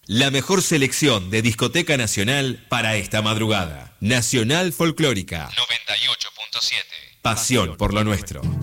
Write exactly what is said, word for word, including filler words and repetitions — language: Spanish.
La mejor selección de discoteca nacional para esta madrugada. Nacional Folclórica noventa y ocho punto siete. Pasión por lo nuestro.